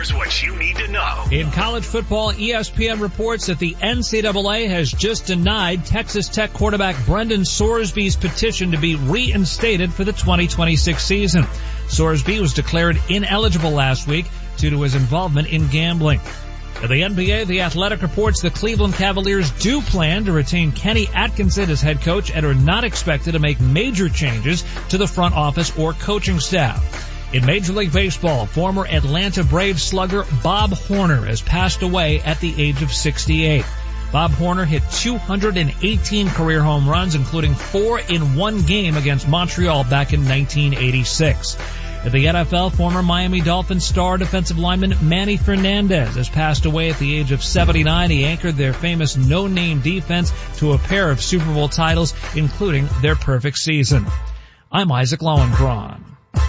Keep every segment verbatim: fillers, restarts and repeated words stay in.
Here's what you need to know. In college football, E S P N reports that the N C double A has just denied Texas Tech quarterback Brendan Sorsby's petition to be reinstated for the twenty twenty-six season. Sorsby was declared ineligible last week due to his involvement in gambling. In the N B A, The Athletic reports the Cleveland Cavaliers do plan to retain Kenny Atkinson as head coach and are not expected to make major changes to the front office or coaching staff. In Major League Baseball, former Atlanta Braves slugger Bob Horner has passed away at the age of sixty-eight. Bob Horner hit two hundred eighteen career home runs, including four in one game against Montreal back in nineteen eighty-six. At the N F L, former Miami Dolphins star defensive lineman Manny Fernandez has passed away at the age of seventy-nine. He anchored their famous no-name defense to a pair of Super Bowl titles, including their perfect season. I'm Isaac Lowenkron.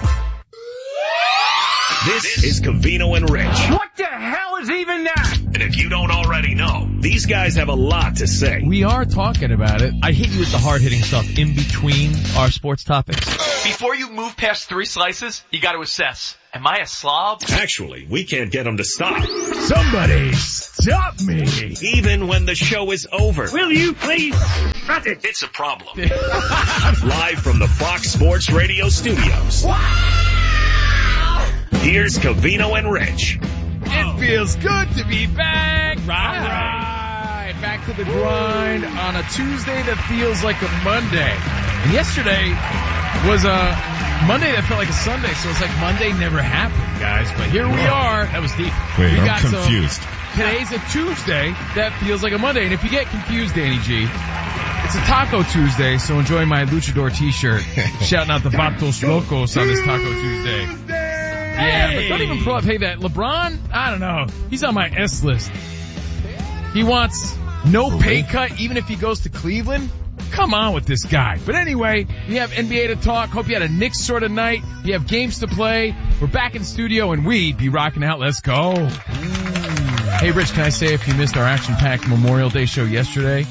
This is Covino and Rich. What the hell is even that? And if you don't already know, these guys have a lot to say. We are talking about it. I hit you with the hard-hitting stuff in between our sports topics. Before you move past three slices, you got to assess. Am I a slob? Actually, we can't get them to stop. Somebody stop me. Even when the show is over. Will you please shut it? It's a problem. Live from the Fox Sports Radio studios. Here's Covino and Rich. It feels good to be back. Right, right. Back to the grind on a Tuesday that feels like a Monday. And yesterday was a Monday that felt like a Sunday, so it's like Monday never happened, guys. But here we are. That was deep. Wait, we I'm got confused. Some, today's a Tuesday that feels like a Monday. And if you get confused, Danny G, it's a Taco Tuesday, so enjoy my Luchador t-shirt. Shouting out the Vatos Locos on this Taco Tuesday. Yeah, but don't even pull up. Hey, that LeBron, I don't know. He's on my S list. He wants no pay cut even if he goes to Cleveland. Come on with this guy. But anyway, we have N B A to talk. Hope you had a Knicks sort of night. You have games to play. We're back in studio and we be rocking out. Let's go. Ooh. Hey, Rich, can I say if you missed our action-packed Memorial Day show yesterday,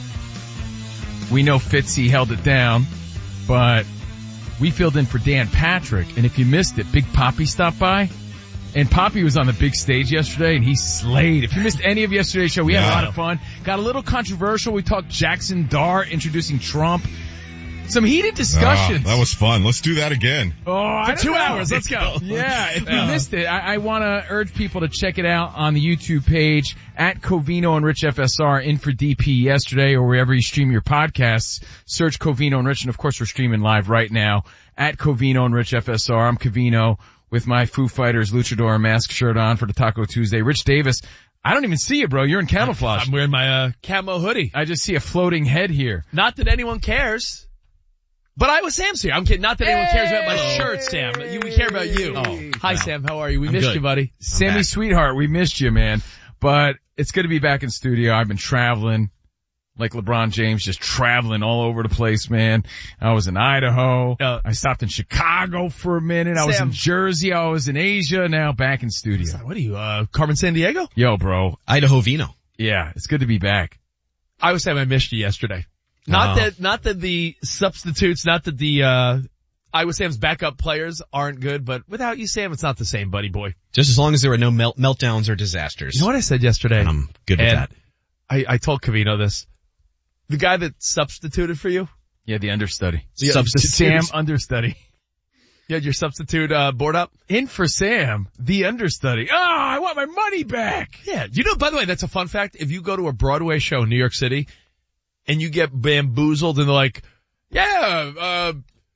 we know Fitzy held it down, but we filled in for Dan Patrick, and if you missed it, Big Poppy stopped by, and Poppy was on the big stage yesterday, and he slayed. If you missed any of yesterday's show, we had yeah. a lot of fun. Got a little controversial. We talked Jackson Dart introducing Trump. Some heated discussions. Oh, that was fun. Let's do that again. Oh, for two know. hours. Let's go. Yeah, if you missed it, I, I want to urge people to check it out on the YouTube page at Covino and Rich F S R. In for D P yesterday, or wherever you stream your podcasts. Search Covino and Rich, and of course we're streaming live right now at Covino and Rich F S R. I'm Covino with my Foo Fighters Luchador mask shirt on for the Taco Tuesday. Rich Davis, I don't even see you, bro. You're in camouflage. I'm wearing my uh, camo hoodie. I just see a floating head here. Not that anyone cares. But I was Sam's here. I'm kidding. Not that anyone cares about my shirt, Sam. You, we care about you. Oh, Hi, wow. Sam. How are you? We I'm missed good. you, buddy. Sammy, back. Sweetheart, we missed you, man. But it's good to be back in studio. I've been traveling like LeBron James, just traveling all over the place, man. I was in Idaho. Uh, I stopped in Chicago for a minute. I Sam. was in Jersey. I was in Asia. Now back in studio. What are you, uh, Carmen Sandiego? Yo, bro. Idaho Vino. Yeah, it's good to be back. I was saying I missed you yesterday. Not oh. that, not that the substitutes, not that the, uh, Iowa Sam's backup players aren't good, but without you, Sam, it's not the same, buddy boy. Just as long as there were no melt- meltdowns or disasters. You know what I said yesterday? And I'm good with and that. I, I told Covino this. The guy that substituted for you? Yeah, the understudy. The, the Sam understudy. You had your substitute, uh, board up? In for Sam, the understudy. Oh, I want my money back. Yeah. You know, by the way, that's a fun fact. If you go to a Broadway show in New York City, and you get bamboozled and they're like, yeah, uh,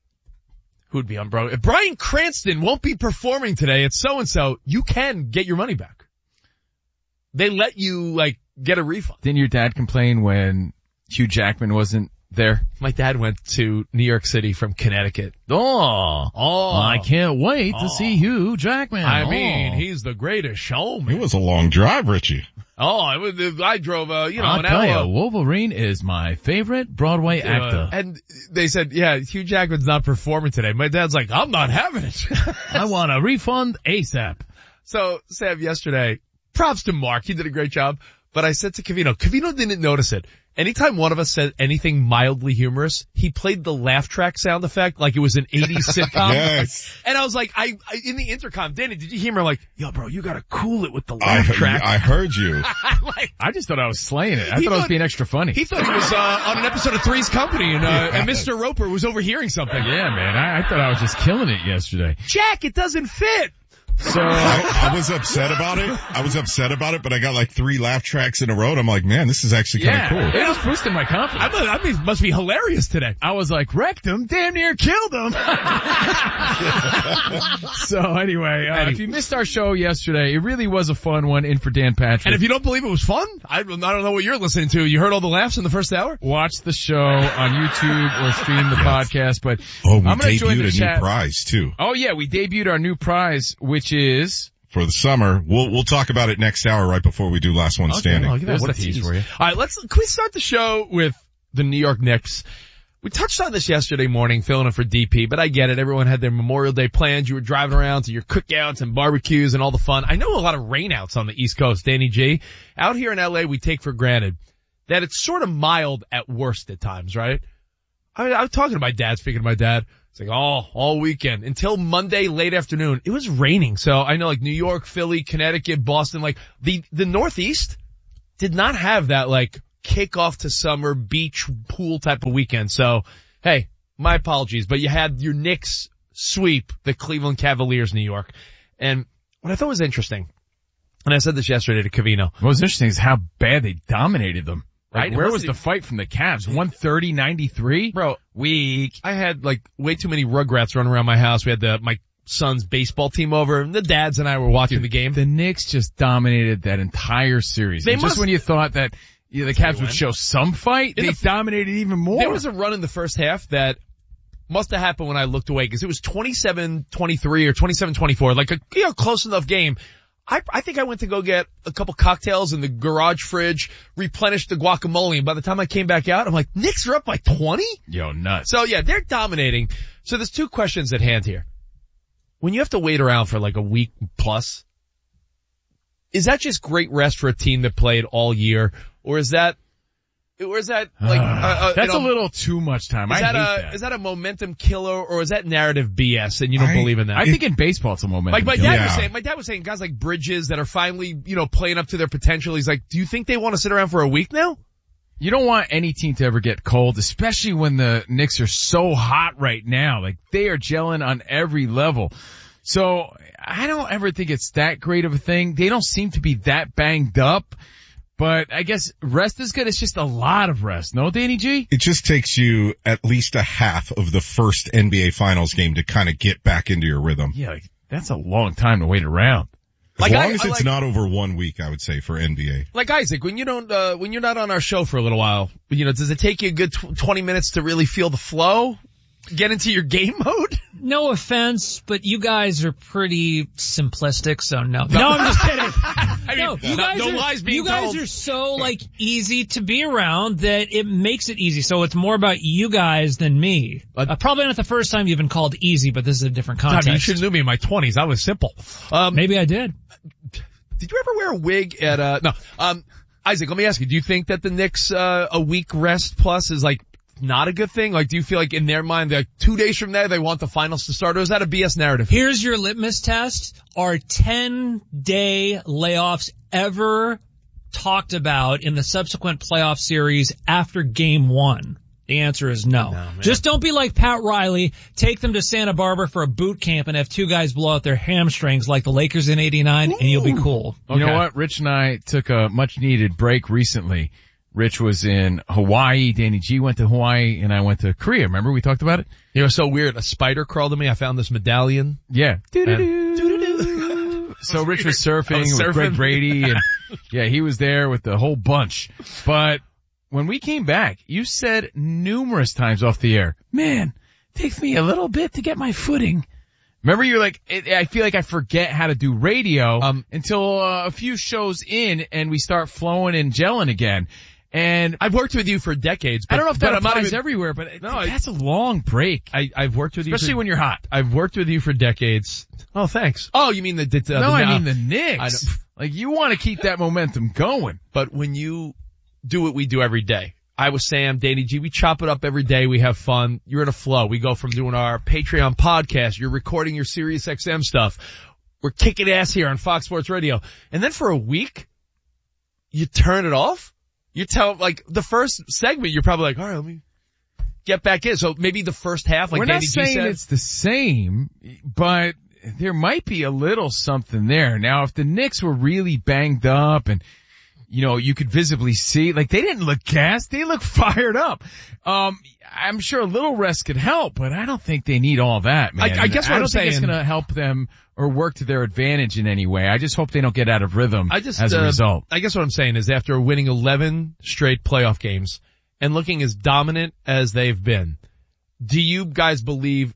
who'd be on Broadway? If Bryan Cranston won't be performing today at so-and-so, you can get your money back. They let you, like, get a refund. Didn't your dad complain when Hugh Jackman wasn't there? My dad went to New York City from Connecticut. Oh, oh, I can't wait oh. to see Hugh Jackman. I oh. mean, he's the greatest showman. It was a long drive, Richie. Oh, it was, I drove, uh, you know, I'll an tell hour. You, Wolverine is my favorite Broadway uh, actor. And they said, yeah, Hugh Jackman's not performing today. My dad's like, I'm not having it. I want a refund ASAP. So, Sam, yesterday, props to Mark. He did a great job. but I said to Covino, Covino didn't notice it. Anytime one of us said anything mildly humorous, he played the laugh track sound effect like it was an eighties sitcom. Yes. And I was like, I, I in the intercom, Danny, did you hear me? I'm like, yo, bro, you gotta cool it with the I, laugh track. I heard you. like, I just thought I was slaying it. I He thought I was thought- being extra funny. he thought he was uh, on an episode of Three's Company, and, uh, and Mister Roper was overhearing something. Yeah, man. I, I thought I was just killing it yesterday. Jack, it doesn't fit. So, I, I was upset about it. I was upset about it, but I got like three laugh tracks in a row. And I'm like, man, this is actually kind yeah, of cool. it was boosting my confidence. I, I mean, must be hilarious today. I was like, wrecked him, damn near killed him. So anyway, uh, if you missed our show yesterday, it really was a fun one in for Dan Patrick. And if you don't believe it was fun, I, I don't know what you're listening to. You heard all the laughs in the first hour? watch the show on YouTube or stream the podcast, but Oh, we I'm gonna join debuted the a chat. new prize too Oh yeah, we debuted our new prize, which is for the summer. We'll, we'll talk about it next hour right before we do last one standing. Look at that. There's What a the tease tease for you. All right, let's, can we start the show with the New York Knicks? We touched on this yesterday morning, filling in for D P, but I get it. Everyone had their Memorial Day plans. You were driving around to your cookouts and barbecues and all the fun. I know a lot of rainouts on the East Coast, Danny G. Out here in L A, we take for granted that it's sort of mild at worst at times, right? I, I was talking to my dad, speaking to my dad. It's like, oh, all weekend until Monday late afternoon. It was raining. So I know like New York, Philly, Connecticut, Boston, like the, the Northeast did not have that like kickoff to summer beach pool type of weekend. So, hey, my apologies, but you had your Knicks sweep the Cleveland Cavaliers, New York. And what I thought was interesting, and I said this yesterday to Covino. what was interesting is how bad they dominated them. Like, Right? It where was wasn't the fight from the Cavs? one thirty ninety-three? Bro, Weak. I had like way too many Rugrats running around my house. We had the, my son's baseball team over, and the dads and I were watching the game. The Knicks just dominated that entire series. They And just must- when you thought that you know, the Cavs would show some fight, In they the- dominated even more. There was a run in the first half that must have happened when I looked away because it was twenty-seven twenty-three or twenty-seven twenty-four, like a you know close enough game. I, I think I went to go get a couple cocktails in the garage fridge, replenished the guacamole, and by the time I came back out, I'm like, Knicks are up by twenty? Yo, nuts. So yeah, they're dominating. So there's two questions at hand here. When you have to wait around for like a week plus, is that just great rest for a team that played all year, or is that, or is that like, uh, uh, That's you know, a little too much time. is I that hate a, that. is that a momentum killer, or is that narrative B S and you don't I- believe in that? I think in baseball it's a momentum like my killer. dad Yeah. was saying, my dad was saying guys like Bridges that are finally, you know, playing up to their potential. He's like, do you think they want to sit around for a week now? You don't want any team to ever get cold, especially when the Knicks are so hot right now. Like, they are gelling on every level. So, I don't ever think it's that great of a thing. They don't seem to be that banged up. But I guess rest is good. It's just a lot of rest. No, Danny G? It just takes you at least a half of the first N B A Finals game to kind of get back into your rhythm. Yeah, like, that's a long time to wait around. As Like, long I- as I it's like- not over one week, I would say, for N B A. Like Isaac, when you don't, uh, when you're not on our show for a little while, you know, does it take you a good tw- twenty minutes to really feel the flow? Get into your game mode? No offense, but you guys are pretty simplistic, so no. No, I'm just kidding. I mean, No, you no- guys, no are, lies being you guys told. are so like easy to be around that it makes it easy. So it's more about you guys than me. Uh, Uh, probably not the first time you've been called easy, but this is a different God, context. you should have knew me in my twenties. I was simple. Um, Maybe I did. did you ever wear a wig at, uh, no, um, Isaac, let me ask you, do you think that the Knicks, uh, a week rest plus is like not a good thing? Like, do you feel like in their mind, like two days from there, they want the finals to start, or is that a B S narrative? Here's your litmus test. Are ten day layoffs ever talked about in the subsequent playoff series after game one? The answer is no. No, man. Just don't be like Pat Riley. Take them to Santa Barbara for a boot camp and have two guys blow out their hamstrings like the Lakers in eighty-nine, and you'll be cool. You know Okay. what? Rich and I took a much needed break recently. Rich was in Hawaii, Danny G went to Hawaii, and I went to Korea. Remember we talked about it? You know, so weird. A spider crawled to me. I found this medallion. Yeah. And- So Rich was I surfing was with Greg surfing. Brady, and yeah, he was there with the whole bunch. But when we came back, you said numerous times off the air, man, takes me a little bit to get my footing. Remember, you're like, it, I feel like I forget how to do radio Um, until uh, a few shows in, and we start flowing and gelling again. And I've worked with you for decades. But, I don't know if that but I'm not applies even, everywhere, but No, no, I- that's a long break. I, I've worked with you, Especially for, when you're hot. I've worked with you for decades. Oh, thanks. Oh, you mean the? the, the No, the, I mean the I Knicks. don't- Like, you want to keep that momentum going. But when you do what we do every day, I with Sam, Danny G, we chop it up every day. We have fun. You're in a flow. We go from doing our Patreon podcast. You're recording your Sirius X M stuff. We're kicking ass here on Fox Sports Radio. And then for a week, you turn it off. You tell, like, the first segment, you're probably like, all right, let me get back in. So maybe the first half, like We're Danny not G saying said. it's the same, but there might be a little something there. Now, if the Knicks were really banged up and, you know, you could visibly see, like, they didn't look gassed. They look fired up. Um, I'm sure a little rest could help, but I don't think they need all that, man. I- I guess what I don't I'm think it's saying- going to help them or work to their advantage in any way. I just hope they don't get out of rhythm I just, as a uh, result. I guess what I'm saying is after winning eleven straight playoff games and looking as dominant as they've been, do you guys believe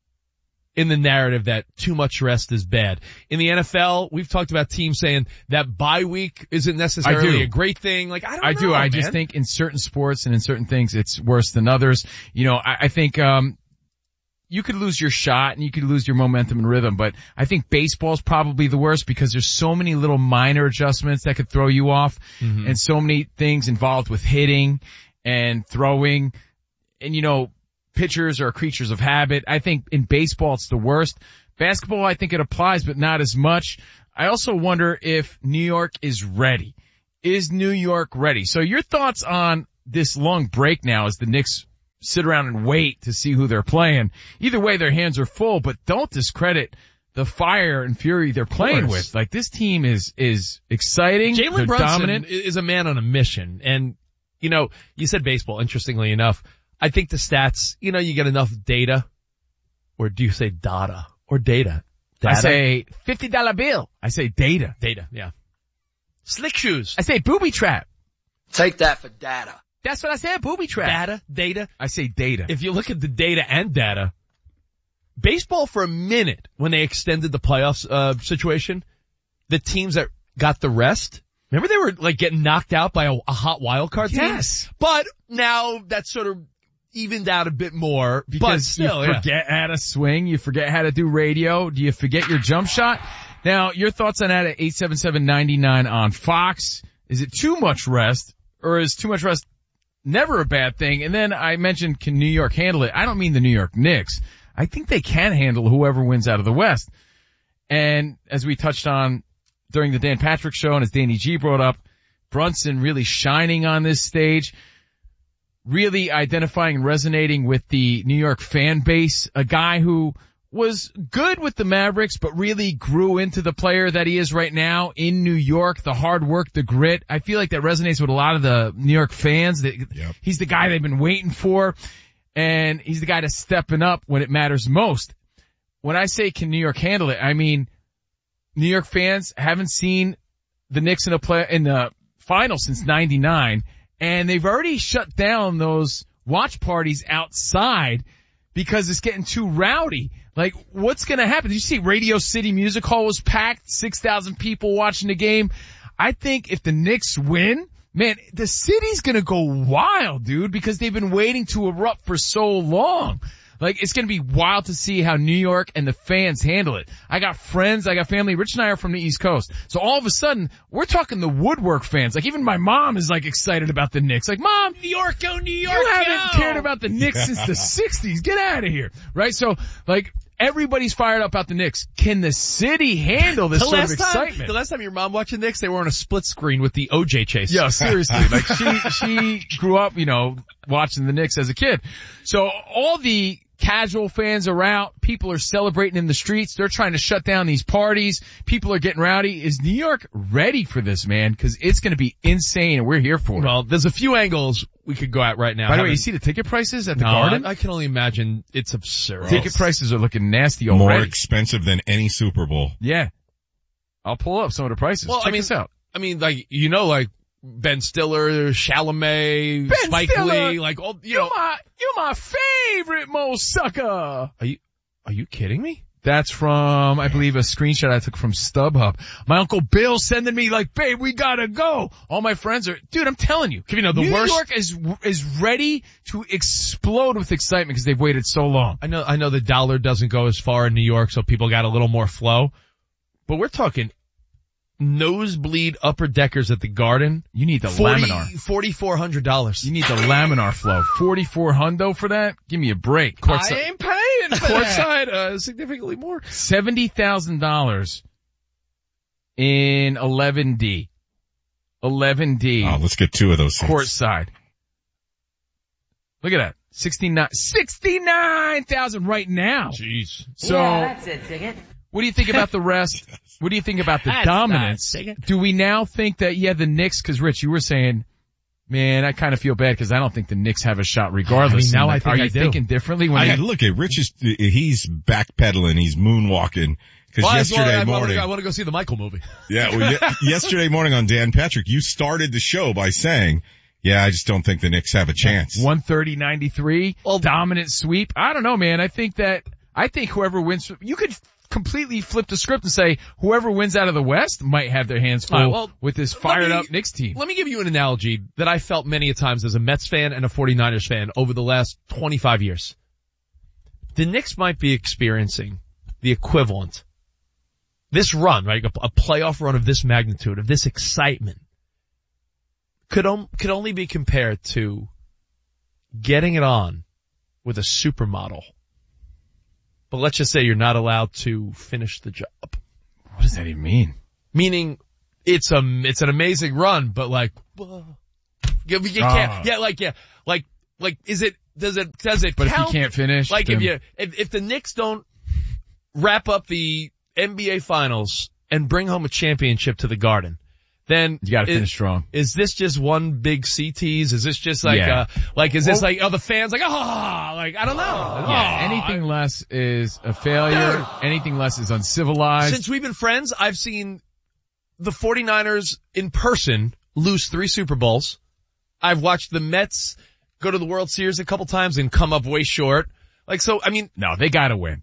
in the narrative that too much rest is bad? In the N F L, we've talked about teams saying that bye week isn't necessarily a great thing. Like, I don't I know, do. I man. just think in certain sports and in certain things, it's worse than others. You know, I, I think, um, you could lose your shot and you could lose your momentum and rhythm, but I think baseball's probably the worst because there's so many little minor adjustments that could throw you off Mm-hmm. and so many things involved with hitting and throwing. And, you know, pitchers are creatures of habit. I think in baseball it's the worst. Basketball, I think it applies, but not as much. I also wonder if New York is ready. Is New York ready? So your thoughts on this long break now as the Knicks sit around and wait to see who they're playing. Either way, their hands are full, but don't discredit the fire and fury they're playing with. Like, this team is, is exciting. Jalen They're Brunson dominant. is a man on a mission. And, you know, you said baseball, interestingly enough. I think the stats, you know, you get enough data. Or do you say data? Or data? Data? I say fifty dollar bill. I say data. Data, yeah. Slick shoes. I say booby trap. Take that for data. That's what I said, booby trap. Data, data. I say data. If you look at the data and data, baseball for a minute, when they extended the playoffs uh, situation, the teams that got the rest, remember they were like getting knocked out by a, a hot wild card team? Yes. But now that's sort of evened out a bit more. Because Because still, you yeah. forget how to swing, you forget how to do radio, do you forget your jump shot? Now, your thoughts on that at eight seven seven, nine nine on Fox. Is it too much rest, or is too much rest never a bad thing? And then I mentioned, can New York handle it? I don't mean the New York Knicks. I think they can handle whoever wins out of the West. And as we touched on during the Dan Patrick show, and as Danny G brought up, Brunson really shining on this stage, really identifying and resonating with the New York fan base, a guy who was good with the Mavericks, but really grew into the player that he is right now in New York, the hard work, the grit. I feel like that resonates with a lot of the New York fans. That Yep. He's the guy they've been waiting for, and he's the guy that's stepping up when it matters most. When I say can New York handle it, I mean New York fans haven't seen the Knicks in a play in the final since ninety-nine, and they've already shut down those watch parties outside because it's getting too rowdy. Like, what's gonna happen? Did you see Radio City Music Hall was packed, six thousand people watching the game? I think if the Knicks win, man, the city's gonna go wild, dude, because they've been waiting to erupt for so long. Like, it's gonna be wild to see how New York and the fans handle it. I got friends, I got family. Rich and I are from the East Coast. So all of a sudden, we're talking the woodwork fans. Like, even my mom is like excited about the Knicks. Like, Mom, New York, go New York, you haven't go! cared about the Knicks since the sixties. Get out of here. Right? So, like, everybody's fired up about the Knicks. Can the city handle this The sort of last time, excitement? the last time your mom watched the Knicks, they were on a split screen with the O J chase. Yeah, seriously. Like, she, she grew up, you know, watching the Knicks as a kid. So all the casual fans are out. People are celebrating in the streets. They're trying to shut down these parties. People are getting rowdy. Is New York ready for this, man? Cause it's gonna be insane and we're here for it. Well, there's a few angles we could go at right now. By the way, Haven't- you see the ticket prices at the No, Garden? I, I can only imagine it's absurd. Ticket prices are looking nasty More already. expensive than any Super Bowl. Yeah. I'll pull up some of the prices. Well, Check I mean, this out. I mean, like, you know, like, Ben Stiller, Chalamet, Ben Spike Stiller, Lee, like, all, you You're know. my, you're my favorite mo sucker. Are you, are you kidding me? That's from, I believe, a screenshot I took from StubHub. My Uncle Bill sending me like, babe, we gotta go. All my friends are, dude, I'm telling you. You know, the New worst, York is, is ready to explode with excitement because they've waited so long. I know, I know the dollar doesn't go as far in New York, so people got a little more flow. But we're talking nosebleed upper deckers at the Garden. You need the forty, laminar. forty-four hundred dollars. You need the laminar flow. forty-four hundo for that? Give me a break. I ain't paying for Courtside, uh, significantly more. seventy thousand dollars in eleven D. eleven D. Oh, let's get two of those seats. Courtside. Look at that. sixty-nine, sixty-nine thousand right now. Jeez. So, yeah, that's it, Ticket. what do you think about the rest? What do you think about the That's dominance? not- Do we now think that, yeah, the Knicks, cause Rich, you were saying, man, I kind of feel bad because I don't think the Knicks have a shot regardless. I mean, now And, I like, think Are I you do. thinking differently when I they- look at Rich is, he's backpedaling, he's moonwalking. Cause Well, yesterday I, I, morning, I want to go see the Michael movie. yeah, well, ye- yesterday morning on Dan Patrick, you started the show by saying, yeah, I just don't think the Knicks have a chance. one thirty ninety-three, Well, dominant sweep. I don't know, man. I think that, I think whoever wins, you could completely flip the script and say whoever wins out of the West might have their hands full All right, well, with this let fired me- up Knicks team. Let me give you an analogy that I felt many a times as a Mets fan and a 49ers fan over the last twenty-five years. The Knicks might be experiencing the equivalent. This run, right, a, a playoff run of this magnitude, of this excitement, could, om- could only be compared to getting it on with a supermodel. But let's just say you're not allowed to finish the job. What does that even mean? Meaning, it's a, it's an amazing run, but like, whoa. You, you can't, Ah. yeah, like, yeah, like, like, is it, does it, does it But count? if you can't finish, Like then- if you, if, if the Knicks don't wrap up the N B A finals and bring home a championship to the Garden, then you gotta is- finish strong. Is this just one big C tease? Is this just like, Yeah. uh, like, is this Well- like, oh, the fans like, ah, like, I don't know. Yeah, Ah, anything less is a failure. Dude. Anything less is uncivilized. Since we've been friends, I've seen the 49ers in person lose three Super Bowls. I've watched the Mets go to the World Series a couple times and come up way short. Like, so, I mean, No, they gotta win.